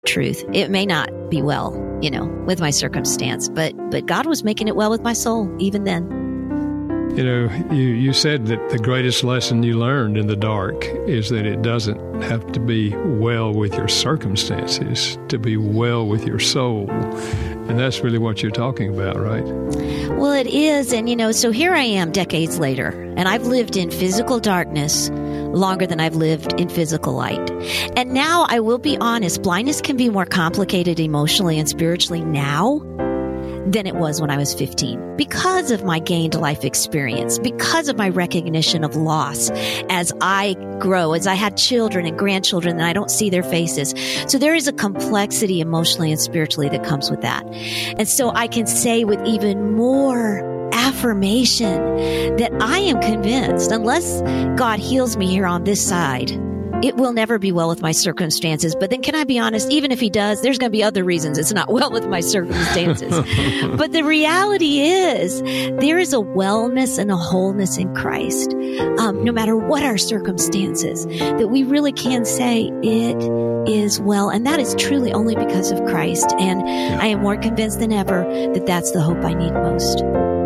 truth. It may not be well, with my circumstance, but God was making it well with my soul even then. You said that the greatest lesson you learned in the dark is that it doesn't have to be well with your circumstances, to be well with your soul. And that's really what you're talking about, right? Well, it is. And, so here I am decades later, and I've lived in physical darkness longer than I've lived in physical light. And now I will be honest, blindness can be more complicated emotionally and spiritually now than it was when I was 15 because of my gained life experience, because of my recognition of loss as I grow, as I had children and grandchildren and I don't see their faces. So there is a complexity emotionally and spiritually that comes with that. And so I can say with even more affirmation that I am convinced, unless God heals me here on this side, it will never be well with my circumstances. But then can I be honest, even if he does, there's going to be other reasons it's not well with my circumstances. But the reality is there is a wellness and a wholeness in Christ, no matter what our circumstances, that we really can say it is well. And that is truly only because of Christ. And I am more convinced than ever that that's the hope I need most.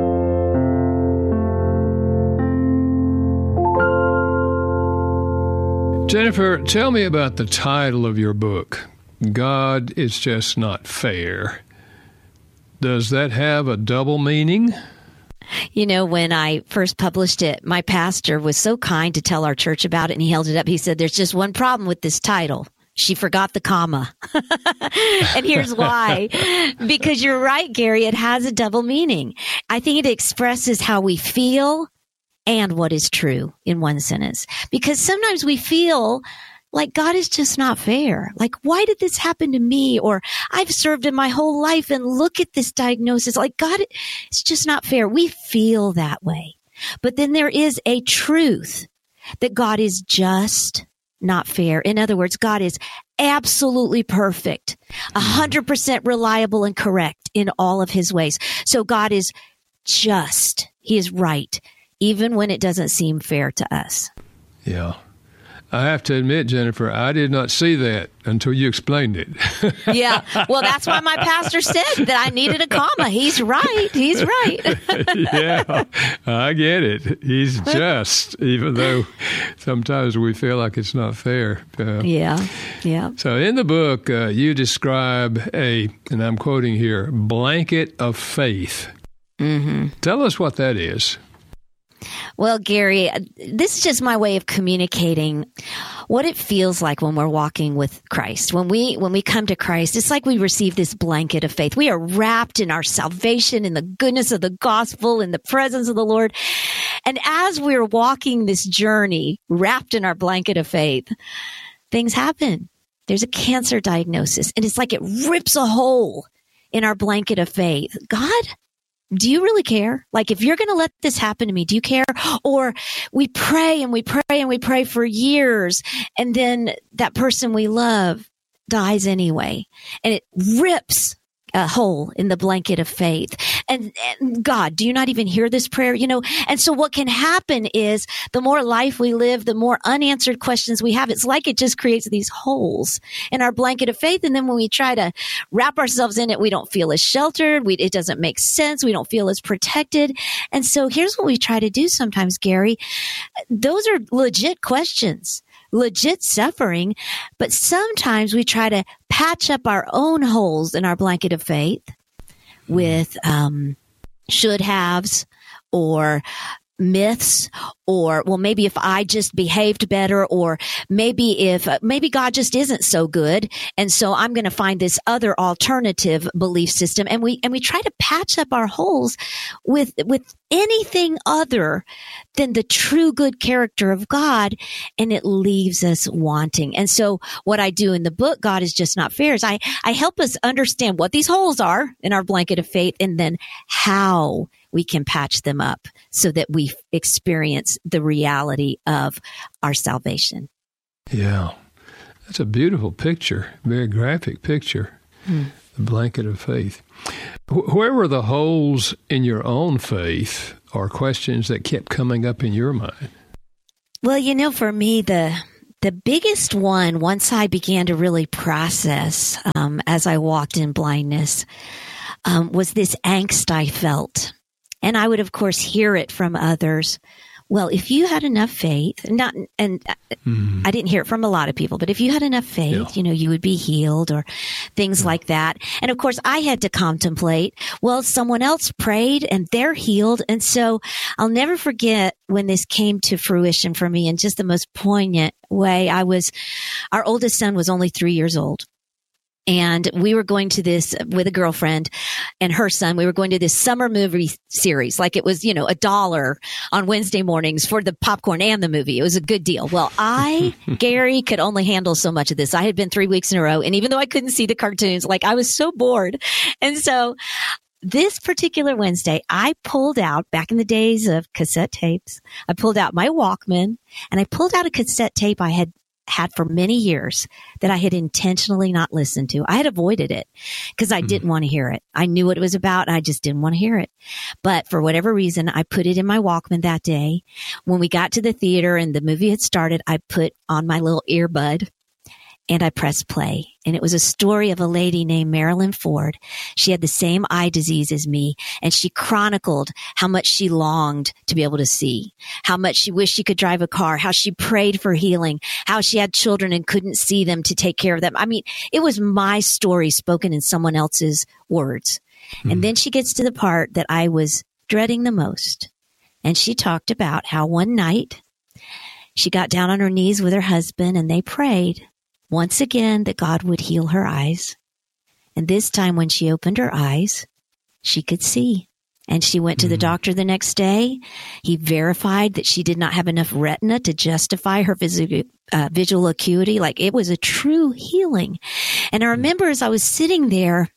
Jennifer, tell me about the title of your book, God is Just Not Fair. Does that have a double meaning? When I first published it, my pastor was so kind to tell our church about it, and he held it up. He said, there's just one problem with this title. She forgot the comma. And here's why. Because you're right, Gary, it has a double meaning. I think it expresses how we feel and what is true in one sentence. Because sometimes we feel like God is just not fair. Like, why did this happen to me? Or I've served him my whole life and look at this diagnosis. Like, God, it's just not fair. We feel that way. But then there is a truth that God is just not fair. In other words, God is absolutely perfect, 100% reliable and correct in all of his ways. So God is just. He is right, even when it doesn't seem fair to us. Yeah. I have to admit, Jennifer, I did not see that until you explained it. Yeah. Well, that's why my pastor said that I needed a comma. He's right. He's right. Yeah, I get it. He's just, even though sometimes we feel like it's not fair. Yeah. So in the book, you describe and I'm quoting here, blanket of faith. Mm-hmm. Tell us what that is. Well, Gary, this is just my way of communicating what it feels like when we're walking with Christ. When we come to Christ, it's like we receive this blanket of faith. We are wrapped in our salvation, in the goodness of the gospel, in the presence of the Lord. And as we're walking this journey, wrapped in our blanket of faith, things happen. There's a cancer diagnosis, and it's like it rips a hole in our blanket of faith. God, do you really care? Like, if you're going to let this happen to me, do you care? Or we pray and we pray and we pray for years, and then that person we love dies anyway, and it rips a hole in the blanket of faith. And God, do you not even hear this prayer? And so what can happen is the more life we live, the more unanswered questions we have. It's like it just creates these holes in our blanket of faith. And then when we try to wrap ourselves in it, we don't feel as sheltered. It doesn't make sense. We don't feel as protected. And so here's what we try to do sometimes, Gary. Those are legit questions, legit suffering, but sometimes we try to patch up our own holes in our blanket of faith with should haves or myths, or, well, maybe if I just behaved better, or maybe God just isn't so good, and so I'm going to find this other alternative belief system, and we try to patch up our holes with anything other than the true good character of God, and it leaves us wanting. And so what I do in the book, God is Just Not Fair, is I help us understand what these holes are in our blanket of faith, and then how we can patch them up so that we experience the reality of our salvation. Yeah, that's a beautiful picture, very graphic picture, the blanket of faith. Where were the holes in your own faith or questions that kept coming up in your mind? Well, for me, the The biggest one, once I began to really process as I walked in blindness, was this angst I felt. And I would, of course, hear it from others. Well, if you had enough faith, I didn't hear it from a lot of people, but if you had enough faith, you would be healed or things like that. And of course, I had to contemplate, well, someone else prayed and they're healed. And so I'll never forget when this came to fruition for me in just the most poignant way. Our oldest son was only 3 years old. And we were going to this with a girlfriend and her son. We were going to this summer movie series. Like it was, $1 on Wednesday mornings for the popcorn and the movie. It was a good deal. Well, Gary, could only handle so much of this. I had been 3 weeks in a row. And even though I couldn't see the cartoons, I was so bored. And so this particular Wednesday, I pulled out, back in the days of cassette tapes, I pulled out my Walkman and I pulled out a cassette tape I had for many years that I had intentionally not listened to. I had avoided it because I didn't want to hear it. I knew what it was about and I just didn't want to hear it. But for whatever reason, I put it in my Walkman that day. When we got to the theater and the movie had started, I put on my little earbud and I pressed play. And it was a story of a lady named Marilyn Ford. She had the same eye disease as me, and she chronicled how much she longed to be able to see, how much she wished she could drive a car, how she prayed for healing, how she had children and couldn't see them to take care of them. I mean, it was my story spoken in someone else's words. And then she gets to the part that I was dreading the most. And she talked about how one night she got down on her knees with her husband and they prayed once again that God would heal her eyes. And this time when she opened her eyes, she could see. And she went to the doctor the next day. He verified that she did not have enough retina to justify her visual acuity. It was a true healing. And I remember as I was sitting there,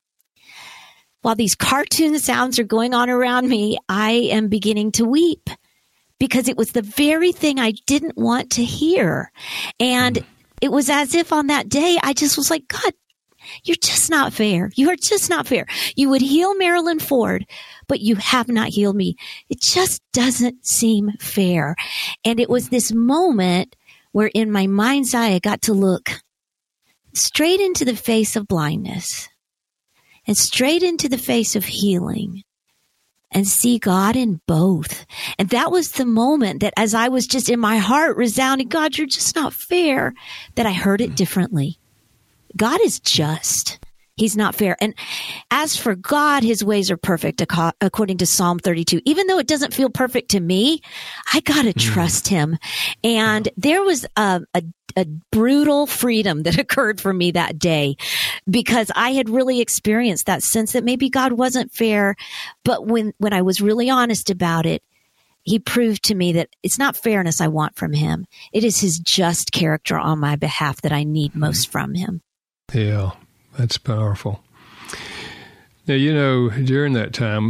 while these cartoon sounds are going on around me, I am beginning to weep because it was the very thing I didn't want to hear. And it was as if on that day, I just was like, God, you're just not fair. You are just not fair. You would heal Marilyn Ford, but you have not healed me. It just doesn't seem fair. And it was this moment where in my mind's eye, I got to look straight into the face of blindness and straight into the face of healing and see God in both. And that was the moment that as I was just in my heart resounding, God, you're just not fair, that I heard it differently. God is just. He's not fair. And as for God, his ways are perfect, according to Psalm 32. Even though it doesn't feel perfect to me, I got to trust him. And there was a brutal freedom that occurred for me that day because I had really experienced that sense that maybe God wasn't fair. But when I was really honest about it, he proved to me that it's not fairness I want from him. It is his just character on my behalf that I need most from him. Yeah. That's powerful. Now, during that time,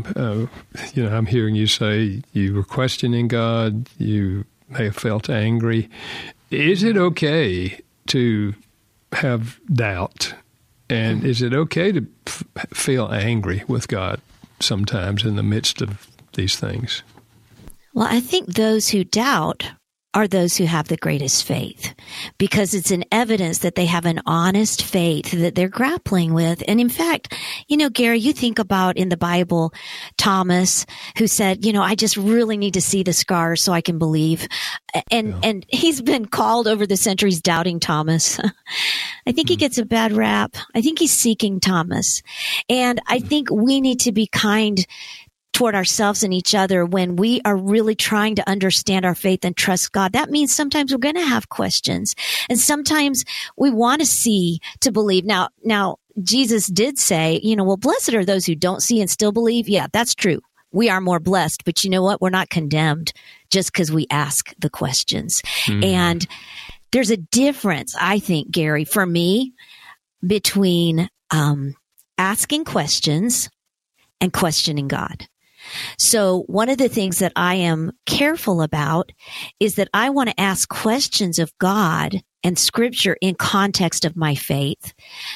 I'm hearing you say you were questioning God. You may have felt angry. Is it okay to have doubt? And is it okay to feel angry with God sometimes in the midst of these things? Well, I think those who doubt are those who have the greatest faith, because it's an evidence that they have an honest faith that they're grappling with. And in fact, Gary, you think about in the Bible, Thomas, who said, I just really need to see the scars so I can believe. And he's been called over the centuries Doubting Thomas. I think he gets a bad rap. I think he's seeking Thomas. And I think we need to be kind toward ourselves and each other when we are really trying to understand our faith and trust God. That means sometimes we're going to have questions, and sometimes we want to see to believe. Now, Jesus did say, well, blessed are those who don't see and still believe. Yeah, that's true. We are more blessed, but you know what? We're not condemned just because we ask the questions. And there's a difference, I think, Gary, for me, between asking questions and questioning God. So one of the things that I am careful about is that I want to ask questions of God and Scripture in context of my faith,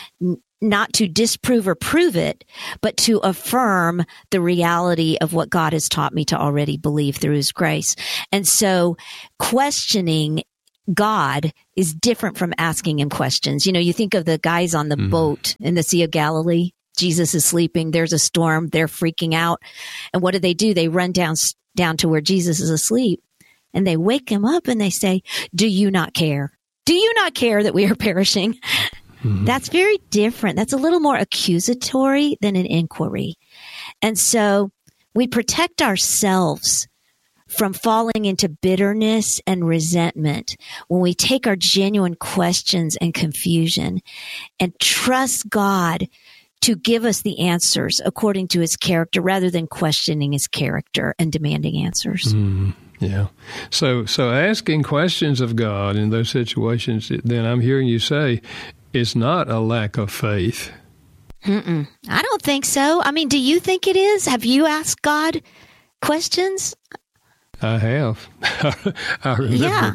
not to disprove or prove it, but to affirm the reality of what God has taught me to already believe through his grace. And so questioning God is different from asking him questions. You know, you think of the guys on the boat in the Sea of Galilee. Jesus is sleeping. There's a storm. They're freaking out. And what do? They run down to where Jesus is asleep, and they wake him up and they say, "Do you not care? Do you not care that we are perishing?" That's very different. That's a little more accusatory than an inquiry. And so we protect ourselves from falling into bitterness and resentment when we take our genuine questions and confusion and trust God to give us the answers according to his character rather than questioning his character and demanding answers. Yeah. So asking questions of God in those situations, then I'm hearing you say, is not a lack of faith. I don't think so. I mean, do you think it is? Have you asked God questions? I have. I remember,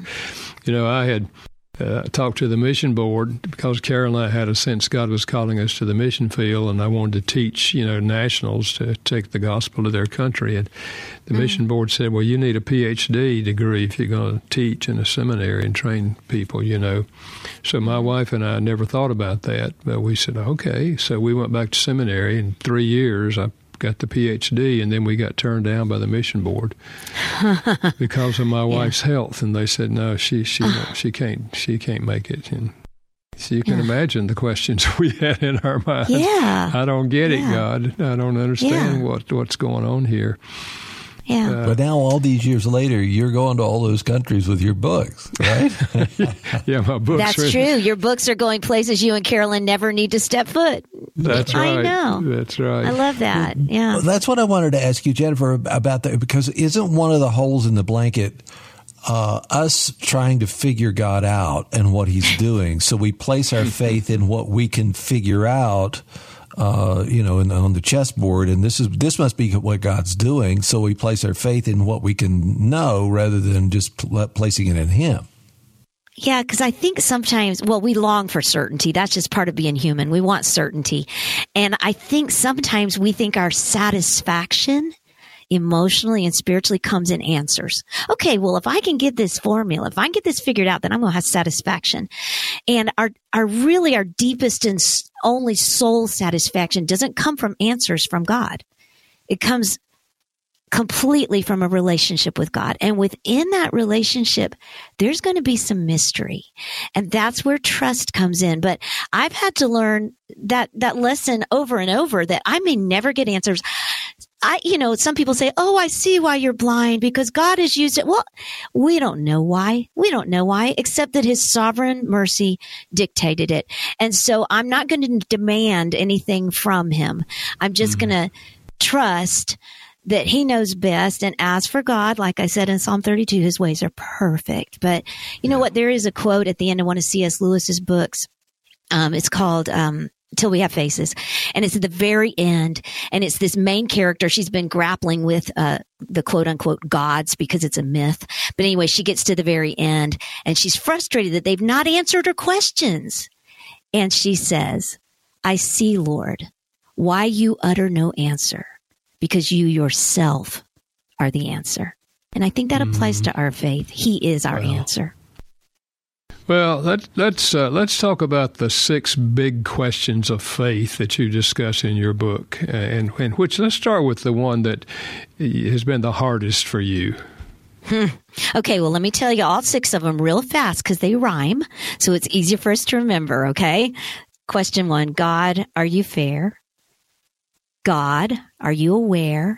I had talked to the mission board because Carol and I had a sense God was calling us to the mission field, and I wanted to teach, nationals to take the gospel to their country. And the mission board said, well, you need a PhD degree if you're going to teach in a seminary and train people, So my wife and I never thought about that, but we said, okay. So we went back to seminary. In 3 years, I got the PhD, and then we got turned down by the mission board because of my wife's health, and they said no, she can't make it. And so you can imagine the questions we had in our minds. I don't get it, God. I don't understand what's going on here. But now, all these years later, you're going to all those countries with your books, right? My books. That's true. Your books are going places you and Carolyn never need to step foot. That's right. I know. That's right. I love that. Yeah. Well, that's what I wanted to ask you, Jennifer, about that, because isn't one of the holes in the blanket us trying to figure God out and what he's doing? So we place our faith in what we can figure out. On the chessboard, and this must be what God's doing. So we place our faith in what we can know rather than just placing it in him. Yeah, because I think sometimes, we long for certainty. That's just part of being human. We want certainty. And I think sometimes we think our satisfaction emotionally and spiritually comes in answers. Okay, well, if I can get this formula, if I can get this figured out, then I'm going to have satisfaction. And our deepest and only soul satisfaction doesn't come from answers from God. It comes completely from a relationship with God. And within that relationship, there's going to be some mystery. And that's where trust comes in. But I've had to learn that lesson over and over, that I may never get answers. Some people say, oh, I see why you're blind, because God has used it. Well, we don't know why. We don't know why, except that his sovereign mercy dictated it. And so I'm not going to demand anything from him. I'm just going to trust that he knows best. And as for God, like I said in Psalm 32, his ways are perfect. But you know what? There is a quote at the end of one of C.S. Lewis's books. It's called Till We Have Faces. And it's at the very end. And it's this main character. She's been grappling with the quote unquote gods because it's a myth. But anyway, she gets to the very end and she's frustrated that they've not answered her questions. And she says, I see, Lord, why you utter no answer, because you yourself are the answer. And I think that applies to our faith. He is our answer. Well, let's talk about the 6 big questions of faith that you discuss in your book, and which let's start with the one that has been the hardest for you. Okay, well, let me tell you all 6 of them real fast because they rhyme, so it's easier for us to remember, okay? Question 1, God, are you fair? God, are you aware?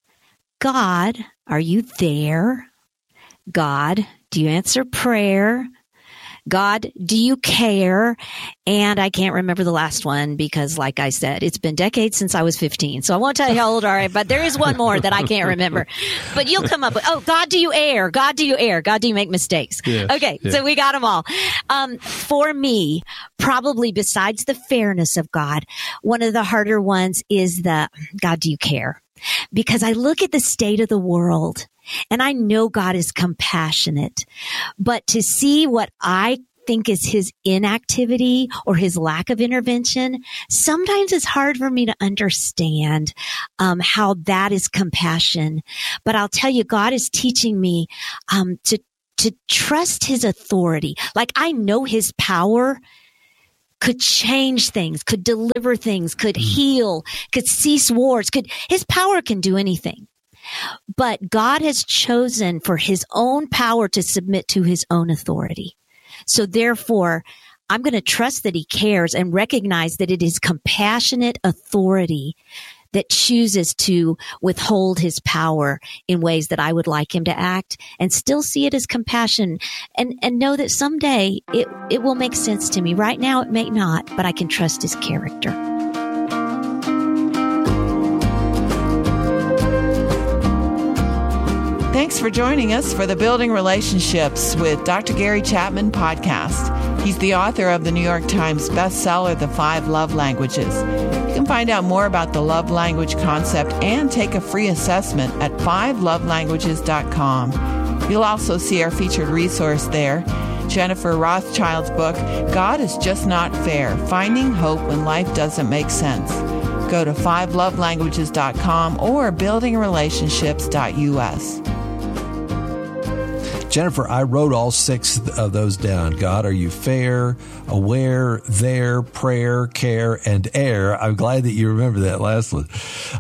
God, are you there? God, do you answer prayer? God, do you care? And I can't remember the last one because, like I said, it's been decades since I was 15. So I won't tell you how old I am, but there is one more that I can't remember. But you'll come up with, God, do you err? God, do you err? God, do you make mistakes? Yes, okay, so we got them all. For me, probably besides the fairness of God, one of the harder ones is the, God, do you care? Because I look at the state of the world and I know God is compassionate, but to see what I think is his inactivity or his lack of intervention, sometimes it's hard for me to understand how that is compassion. But I'll tell you, God is teaching me to to trust his authority. Like I know his power could change things, could deliver things, could heal, could cease wars, his power can do anything. But God has chosen for his own power to submit to his own authority. So therefore, I'm going to trust that he cares and recognize that it is compassionate authority that chooses to withhold his power in ways that I would like him to act, and still see it as compassion and know that someday it will make sense to me. Right now it may not, but I can trust his character. Thanks for joining us for the Building Relationships with Dr. Gary Chapman podcast. He's the author of the New York Times bestseller, The 5 Love Languages. You can find out more about the love language concept and take a free assessment at 5lovelanguages.com. You'll also see our featured resource there, Jennifer Rothschild's book, God is Just Not Fair, Finding Hope When Life Doesn't Make Sense. Go to 5lovelanguages.com or buildingrelationships.us. Jennifer, I wrote all 6 of those down. God, are you fair, aware, there, prayer, care, and air? I'm glad that you remember that last one.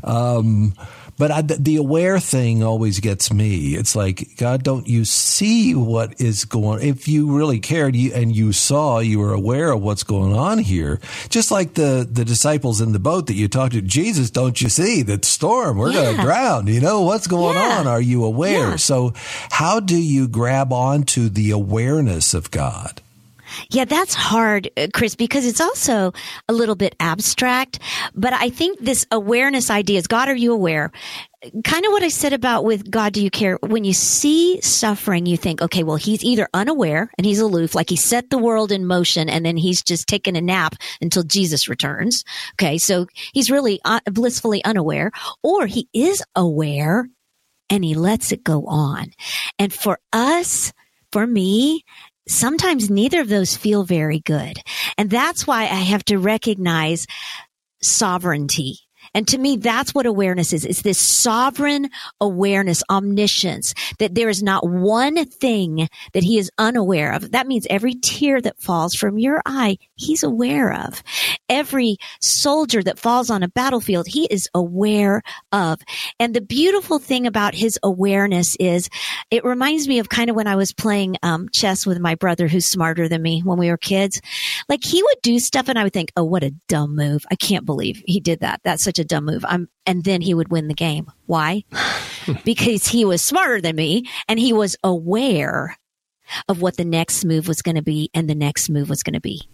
But the aware thing always gets me. It's like, God, don't you see what is going on? If you really cared and you saw, you were aware of what's going on here. Just like the disciples in the boat that you talked to, Jesus, don't you see the storm? We're going to drown. You know, what's going on? Are you aware? Yeah. So how do you grab onto the awareness of God? Yeah, that's hard, Chris, because it's also a little bit abstract. But I think this awareness idea is, God, are you aware? Kind of what I said about with God, do you care? When you see suffering, you think, okay, well, he's either unaware and he's aloof, like he set the world in motion and then he's just taking a nap until Jesus returns. Okay, so he's really blissfully unaware, or he is aware and he lets it go on. And for us, for me, sometimes neither of those feel very good. And that's why I have to recognize sovereignty. And to me, that's what awareness is. It's this sovereign awareness, omniscience, that there is not one thing that he is unaware of. That means every tear that falls from your eye, he's aware of. Every soldier that falls on a battlefield, he is aware of. And the beautiful thing about his awareness is it reminds me of kind of when I was playing chess with my brother who's smarter than me when we were kids. Like he would do stuff and I would think, oh, what a dumb move. I can't believe he did that. That's such a dumb move. And then he would win the game. Why? Because he was smarter than me and he was aware of what the next move was going to be and the next move was going to be.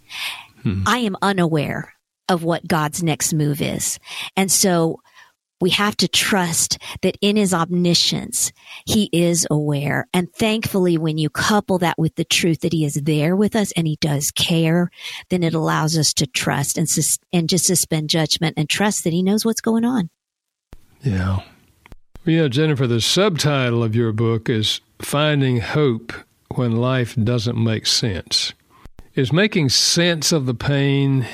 I am unaware of what God's next move is. And so we have to trust that in his omniscience, he is aware. And thankfully, when you couple that with the truth that he is there with us and he does care, then it allows us to trust and just suspend judgment and trust that he knows what's going on. Yeah. Well, yeah, Jennifer, the subtitle of your book is Finding Hope When Life Doesn't Make Sense. Is making sense of the pain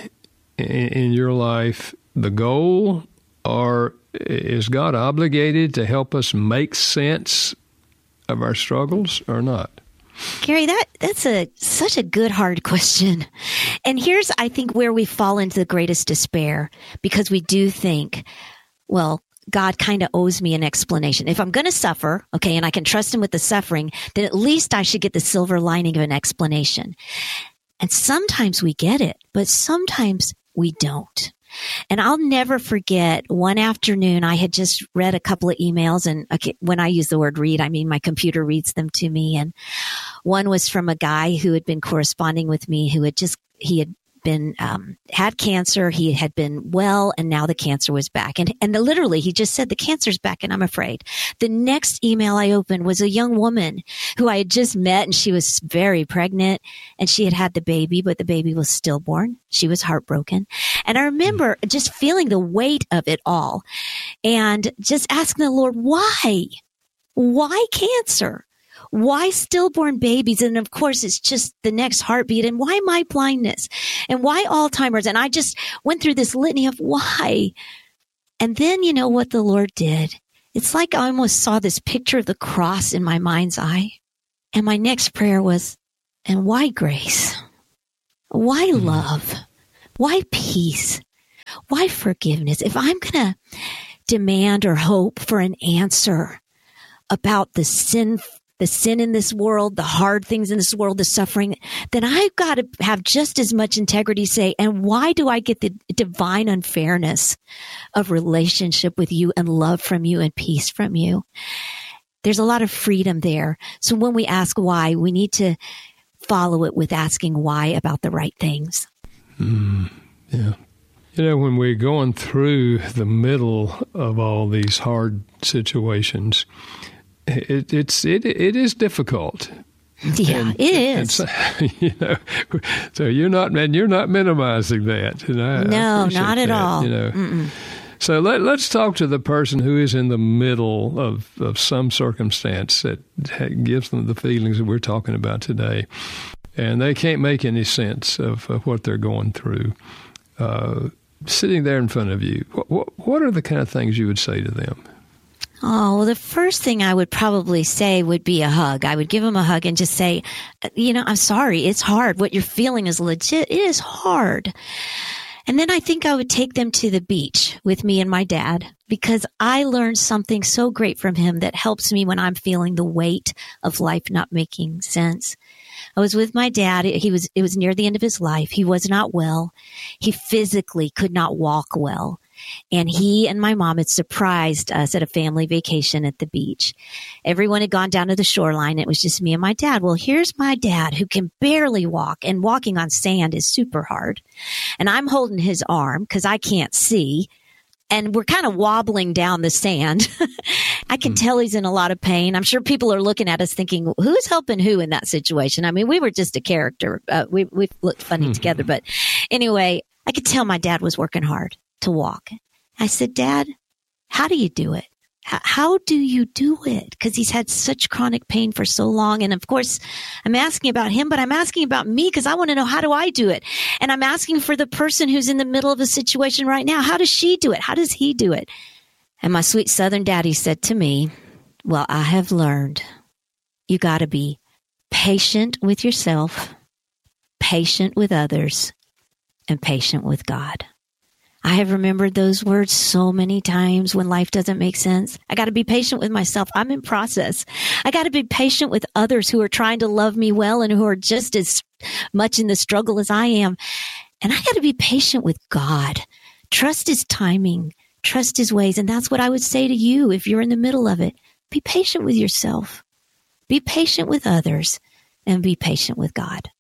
in your life the goal, or is God obligated to help us make sense of our struggles or not? Gary, that's such a good, hard question. And here's, I think, where we fall into the greatest despair, because we do think, well, God kind of owes me an explanation. If I'm going to suffer, okay, and I can trust him with the suffering, then at least I should get the silver lining of an explanation. And sometimes we get it, but sometimes we don't. And I'll never forget one afternoon, I had just read a couple of emails, and when I use the word read, I mean my computer reads them to me. And one was from a guy who had been corresponding with me, who he had been, had cancer. He had been well, and now the cancer was back. And literally, he just said, the cancer's back and I'm afraid. The next email I opened was a young woman who I had just met, and she was very pregnant, and she had had the baby, but the baby was stillborn. She was heartbroken. And I remember just feeling the weight of it all and just asking the Lord, why? Why cancer? Why stillborn babies? And of course, it's just the next heartbeat. And why my blindness? And why Alzheimer's? And I just went through this litany of why. And then you know what the Lord did? It's like I almost saw this picture of the cross in my mind's eye. And my next prayer was, and why grace? Why love? Why peace? Why forgiveness? If I'm going to demand or hope for an answer about the sin in this world, the hard things in this world, the suffering, then I've got to have just as much integrity to say, and why do I get the divine unfairness of relationship with you and love from you and peace from you? There's a lot of freedom there. So when we ask why, we need to follow it with asking why about the right things. Yeah. When we're going through the middle of all these hard situations, it is difficult. Yeah, it is. So you're not minimizing that. No, not at all. So let's talk to the person who is in the middle of some circumstance that gives them the feelings that we're talking about today, and they can't make any sense of what they're going through. Sitting there in front of you, what are the kind of things you would say to them? Oh, well, the first thing I would probably say would be a hug. I would give them a hug and just say, I'm sorry. It's hard. What you're feeling is legit. It is hard. And then I think I would take them to the beach with me and my dad, because I learned something so great from him that helps me when I'm feeling the weight of life not making sense. I was with my dad. It was near the end of his life. He was not well. He physically could not walk well. And he and my mom had surprised us at a family vacation at the beach. Everyone had gone down to the shoreline. It was just me and my dad. Well, here's my dad who can barely walk, and walking on sand is super hard. And I'm holding his arm because I can't see. And we're kind of wobbling down the sand. I can tell he's in a lot of pain. I'm sure people are looking at us thinking, who's helping who in that situation? I mean, we were just a character. We looked funny together. But anyway, I could tell my dad was working hard to walk. I said, Dad, how do you do it? How do you do it? Because he's had such chronic pain for so long. And of course, I'm asking about him, but I'm asking about me because I want to know, how do I do it? And I'm asking for the person who's in the middle of a situation right now. How does she do it? How does he do it? And my sweet Southern daddy said to me, well, I have learned you got to be patient with yourself, patient with others, and patient with God. I have remembered those words so many times when life doesn't make sense. I got to be patient with myself. I'm in process. I got to be patient with others who are trying to love me well and who are just as much in the struggle as I am. And I got to be patient with God. Trust His timing. Trust His ways. And that's what I would say to you if you're in the middle of it. Be patient with yourself. Be patient with others. And be patient with God.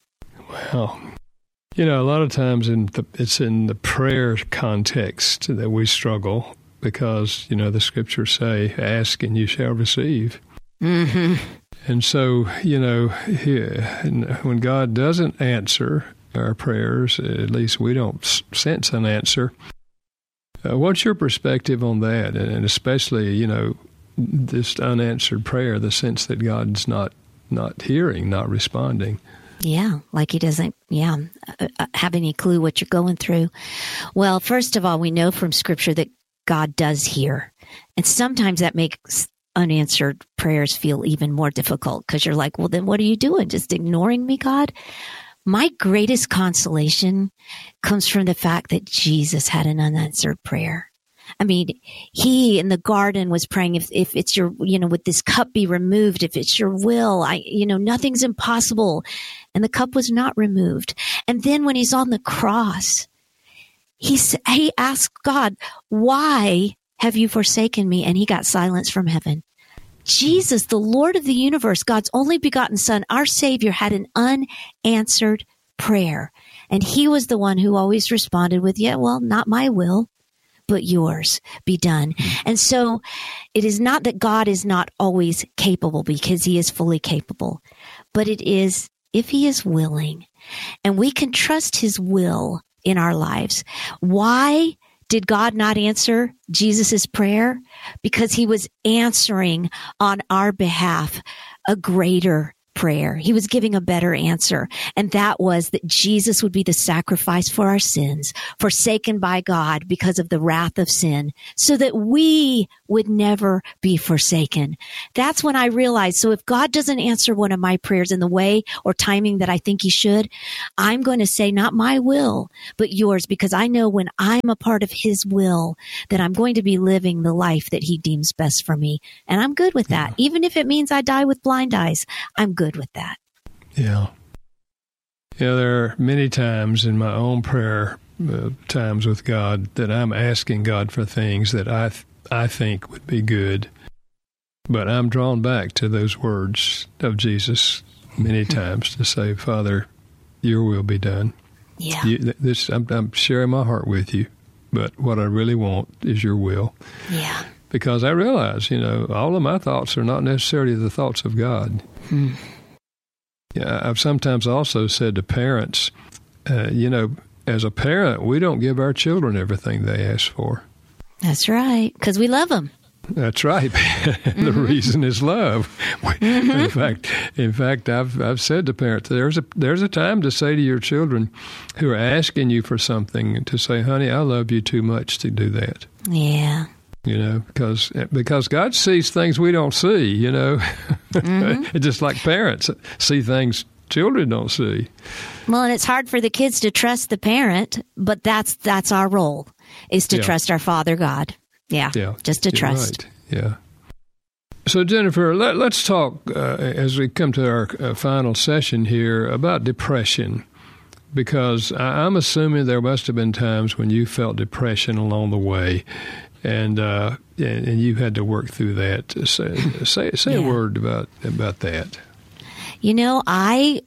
Wow. A lot of times it's in the prayer context that we struggle because, the scriptures say, ask and you shall receive. Mm-hmm. And so, when God doesn't answer our prayers, at least we don't sense an answer. What's your perspective on that? And especially, this unanswered prayer, the sense that God's not hearing, not responding. Yeah, like He doesn't, have any clue what you're going through. Well, first of all, we know from Scripture that God does hear. And sometimes that makes unanswered prayers feel even more difficult because you're like, well, then what are you doing? Just ignoring me, God? My greatest consolation comes from the fact that Jesus had an unanswered prayer. I mean, He in the garden was praying, if it's your, would this cup be removed? If it's your will, nothing's impossible. And the cup was not removed. And then when He's on the cross, he asked God, why have you forsaken me? And He got silence from heaven. Jesus, the Lord of the universe, God's only begotten Son, our Savior, had an unanswered prayer. And He was the one who always responded with, not my will, but yours be done. And so it is not that God is not always capable, because He is fully capable, but it is if He is willing, and we can trust His will in our lives. Why did God not answer Jesus' prayer? Because He was answering on our behalf a greater prayer. He was giving a better answer. And that was that Jesus would be the sacrifice for our sins, forsaken by God because of the wrath of sin, so that we would never be forsaken. That's when I realized, so if God doesn't answer one of my prayers in the way or timing that I think he should, I'm going to say, not my will, but yours, because I know when I'm a part of his will, that I'm going to be living the life that he deems best for me. And I'm good with that. Even if it means I die with blind eyes, I'm good with that. Yeah. Yeah, there are many times in my own prayer times with God that I'm asking God for things that I think would be good. But I'm drawn back to those words of Jesus many times to say, Father, your will be done. Yeah. I'm sharing my heart with you, but what I really want is your will. Yeah. Because I realize, all of my thoughts are not necessarily the thoughts of God. Yeah, I've sometimes also said to parents, as a parent, we don't give our children everything they ask for. That's right, because we love them. That's right. The reason is love. In fact, I've said to parents, there's a time to say to your children who are asking you for something to say, honey, I love you too much to do that. Yeah. Because God sees things we don't see, It's just like parents see things children don't see. Well, and it's hard for the kids to trust the parent, but that's our role, is to trust our Father God. Yeah. Just to trust. Right. Yeah. So, Jennifer, let's talk as we come to our final session here about depression, because I'm assuming there must have been times when you felt depression along the way. And you had to work through that. Say a word about that. I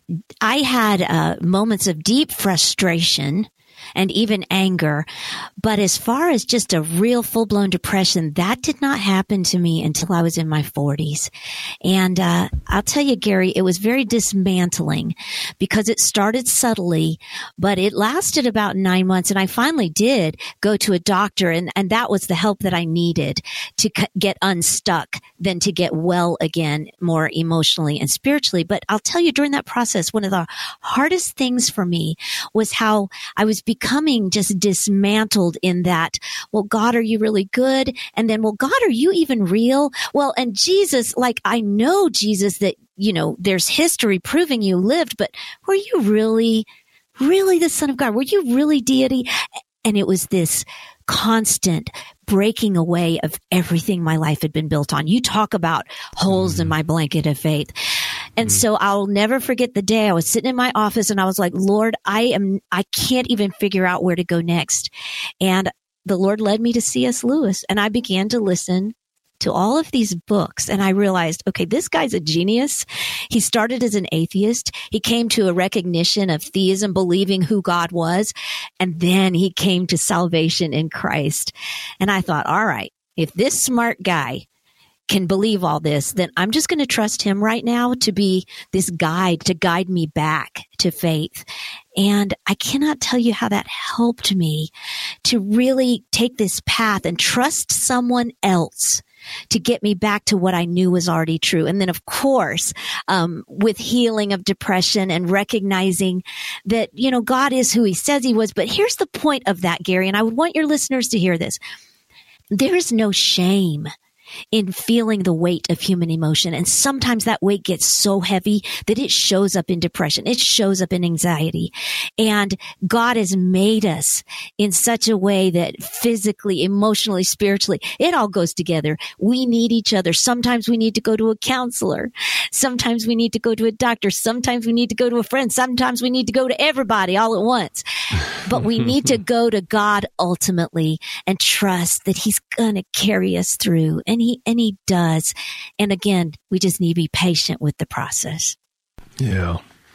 had moments of deep frustration and even anger. But as far as just a real full-blown depression, that did not happen to me until I was in my 40s. And I'll tell you, Gary, it was very dismantling because it started subtly, but it lasted about 9 months. And I finally did go to a doctor, and that was the help that I needed to get unstuck, then to get well again, more emotionally and spiritually. But I'll tell you, during that process, one of the hardest things for me was how I was becoming just dismantled in that, well, God, are you really good? And then, well, God, are you even real? Well, and Jesus, like, I know, Jesus, that, you know, there's history proving you lived, but were you really the Son of God? Were you really deity? And it was this constant breaking away of everything my life had been built on. You talk about holes in my blanket of faith. And so I'll never forget the day I was sitting in my office and I was like, Lord, I can't even figure out where to go next. And the Lord led me to C.S. Lewis, and I began to listen to all of these books. And I realized, okay, this guy's a genius. He started as an atheist. He came to a recognition of theism, believing who God was. And then he came to salvation in Christ. And I thought, all right, if this smart guy can believe all this, then I'm just going to trust him right now to be this guide, to guide me back to faith. And I cannot tell you how that helped me to really take this path and trust someone else to get me back to what I knew was already true. And then, of course, with healing of depression and recognizing that, you know, God is who he says he was. But here's the point of that, Gary, and I would want your listeners to hear this. There is no shame in feeling the weight of human emotion. And sometimes that weight gets so heavy that it shows up in depression. It shows up in anxiety. And God has made us in such a way that physically, emotionally, spiritually, it all goes together. We need each other. Sometimes we need to go to a counselor. Sometimes we need to go to a doctor. Sometimes we need to go to a friend. Sometimes we need to go to everybody all at once. But we need to go to God ultimately and trust that he's going to carry us through. And he does. And again, we just need to be patient with the process. Yeah.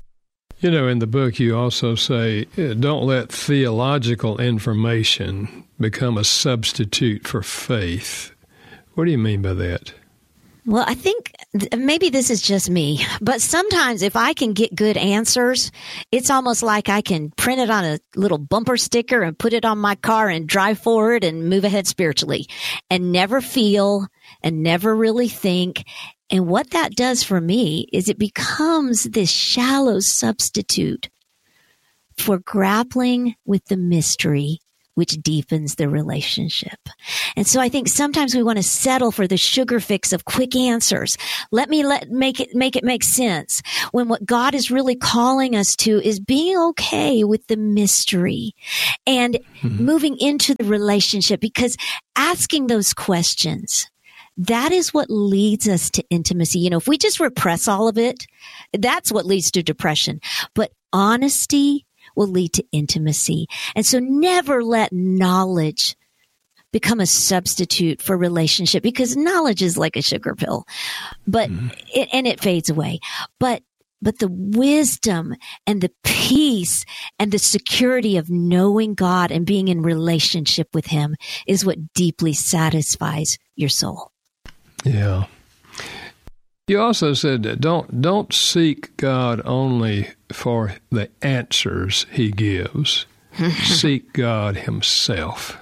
You know, in the book, you also say, don't let theological information become a substitute for faith. What do you mean by that? Well, I think maybe this is just me, but sometimes if I can get good answers, it's almost like I can print it on a little bumper sticker and put it on my car and drive forward and move ahead spiritually and never feel and never really think. And what that does for me is it becomes this shallow substitute for grappling with the mystery which deepens the relationship. And so I think sometimes we want to settle for the sugar fix of quick answers. Make it make sense. When what God is really calling us to is being okay with the mystery and moving into the relationship, because asking those questions, that is what leads us to intimacy. You know, if we just repress all of it, that's what leads to depression. But honesty will lead to intimacy. And so never let knowledge become a substitute for relationship, because knowledge is like a sugar pill, but it fades away. But the wisdom and the peace and the security of knowing God and being in relationship with Him is what deeply satisfies your soul. Yeah. You also said that don't seek God only for the answers He gives. Seek God Himself.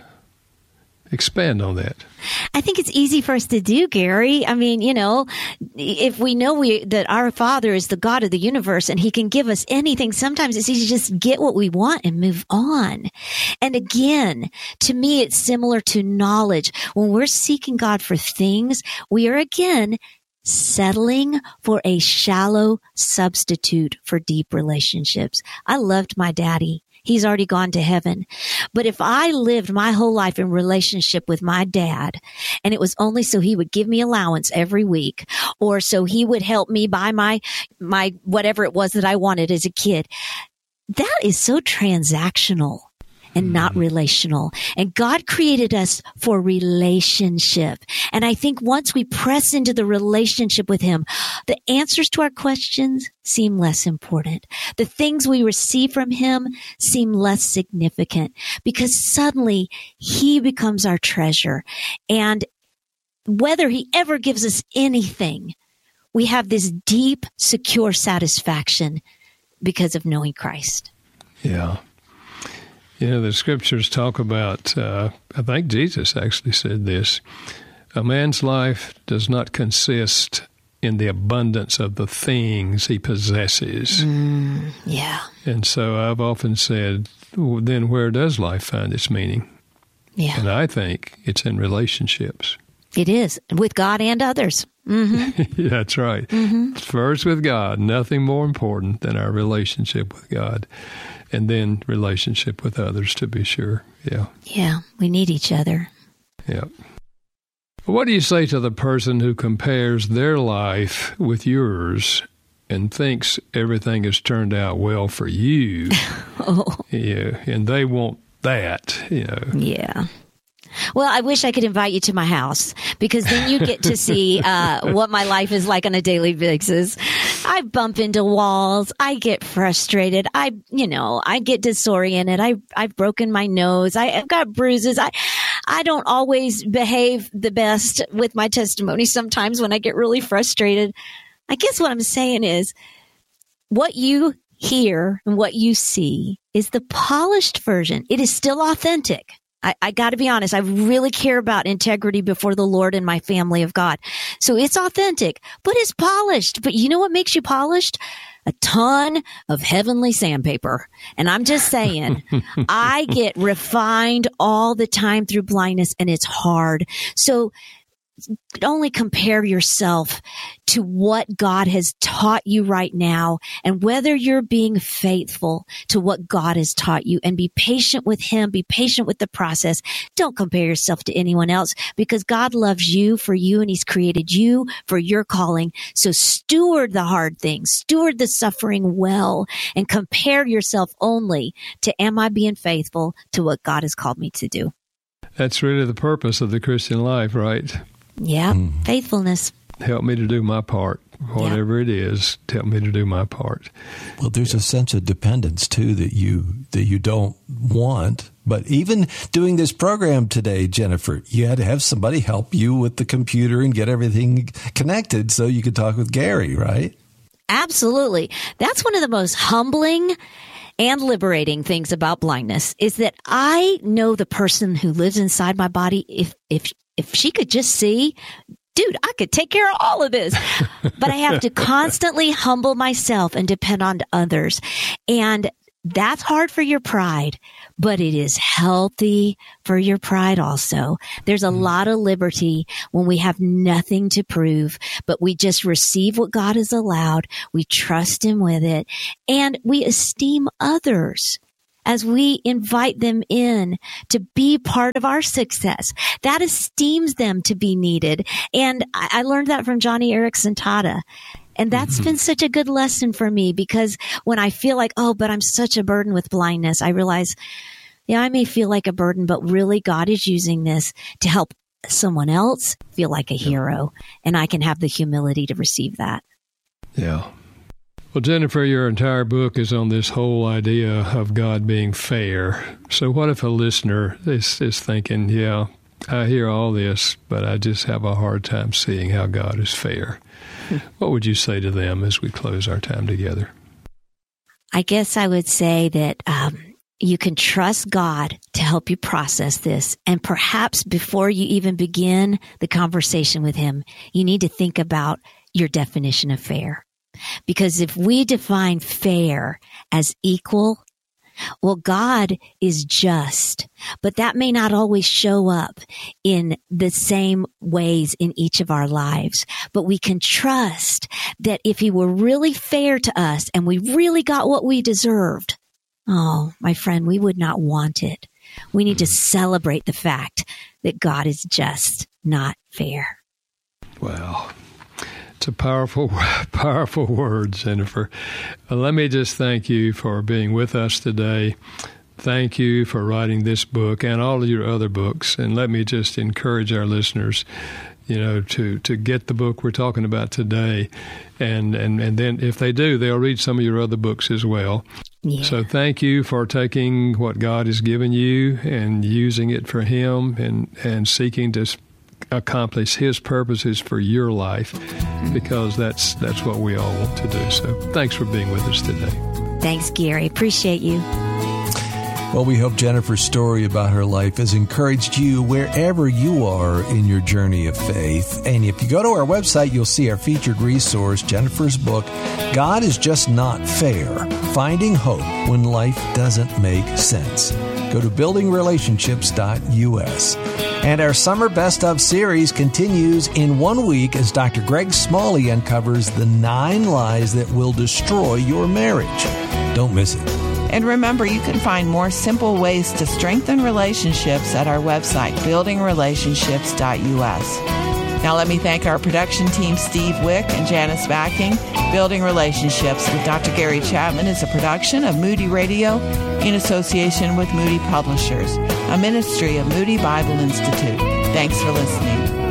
Expand on that. I think it's easy for us to do, Gary. I mean, you know, if we know that our Father is the God of the universe and He can give us anything, sometimes it's easy to just get what we want and move on. And again, to me, it's similar to knowledge. When we're seeking God for things, we are again settling for a shallow substitute for deep relationships. I loved my daddy. He's already gone to heaven. But if I lived my whole life in relationship with my dad, and it was only so he would give me allowance every week, or so he would help me buy my whatever it was that I wanted as a kid, that is so transactional and not relational. And God created us for relationship. And I think once we press into the relationship with Him, the answers to our questions seem less important. The things we receive from Him seem less significant, because suddenly He becomes our treasure. And whether He ever gives us anything, we have this deep, secure satisfaction because of knowing Christ. Yeah. You know, the scriptures talk about, I think Jesus actually said this, a man's life does not consist in the abundance of the things he possesses. Yeah. And so I've often said, well, then where does life find its meaning? Yeah. And I think it's in relationships. It is, with God and others. Mm-hmm. That's right. Mm-hmm. First with God, nothing more important than our relationship with God. And then relationship with others, to be sure. Yeah. Yeah, we need each other. Yeah. What do you say to the person who compares their life with yours and thinks everything has turned out well for you? Yeah, and they want that, you know. Yeah. Well, I wish I could invite you to my house, because then you get to see what my life is like on a daily basis. I bump into walls. I get frustrated. I get disoriented. I've broken my nose. I've got bruises. I don't always behave the best with my testimony sometimes when I get really frustrated. I guess what I'm saying is what you hear and what you see is the polished version. It is still authentic. I got to be honest. I really care about integrity before the Lord and my family of God. So it's authentic, but it's polished. But you know what makes you polished? A ton of heavenly sandpaper. And I'm just saying, I get refined all the time through blindness, and it's hard. So only compare yourself to what God has taught you right now, and whether you're being faithful to what God has taught you, and be patient with Him, be patient with the process. Don't compare yourself to anyone else, because God loves you for you, and He's created you for your calling. So steward the hard things, steward the suffering well, and compare yourself only to, am I being faithful to what God has called me to do? That's really the purpose of the Christian life, right? Yeah, faithfulness. Help me to do my part, whatever it is. Help me to do my part. Well, there's a sense of dependence too that you don't want. But even doing this program today, Jennifer, you had to have somebody help you with the computer and get everything connected so you could talk with Gary, right? Absolutely. That's one of the most humbling and liberating things about blindness, is that I know the person who lives inside my body. If she could just see, dude, I could take care of all of this. But I have to constantly humble myself and depend on others. And That's hard for your pride, but it is healthy for your pride also. There's a lot of liberty when we have nothing to prove, but we just receive what God has allowed. We trust Him with it, and we esteem others as we invite them in to be part of our success. That esteems them to be needed. And I learned that from Johnny Erickson Tata. And that's been such a good lesson for me, because when I feel like, oh, but I'm such a burden with blindness, I realize, yeah, I may feel like a burden, but really God is using this to help someone else feel like a hero. And I can have the humility to receive that. Yeah. Well, Jennifer, your entire book is on this whole idea of God being fair. So what if a listener is thinking, yeah, I hear all this, but I just have a hard time seeing how God is fair? What would you say to them as we close our time together? I guess I would say that you can trust God to help you process this. And perhaps before you even begin the conversation with Him, you need to think about your definition of fair. Because if we define fair as equal, well, God is just, but that may not always show up in the same ways in each of our lives. But we can trust that if He were really fair to us and we really got what we deserved, oh, my friend, we would not want it. We need to celebrate the fact that God is just, not fair. Wow. It's a powerful, powerful word, Jennifer. Let me just thank you for being with us today. Thank you for writing this book and all of your other books. And let me just encourage our listeners, to get the book we're talking about today. And then if they do, they'll read some of your other books as well. Yeah. So thank you for taking what God has given you and using it for Him and seeking to accomplish His purposes for your life, because that's what we all want to do. So thanks for being with us today. Thanks, Gary. Appreciate you. Well, we hope Jennifer's story about her life has encouraged you wherever you are in your journey of faith. And if you go to our website, you'll see our featured resource, Jennifer's book, God is Just Not Fair, Finding Hope When Life Doesn't Make Sense. Go to buildingrelationships.us. And our Summer Best Of series continues in 1 week as Dr. Greg Smalley uncovers the 9 lies that will destroy your marriage. Don't miss it. And remember, you can find more simple ways to strengthen relationships at our website, buildingrelationships.us. Now let me thank our production team, Steve Wick and Janice Backing. Building Relationships with Dr. Gary Chapman is a production of Moody Radio in association with Moody Publishers, a ministry of Moody Bible Institute. Thanks for listening.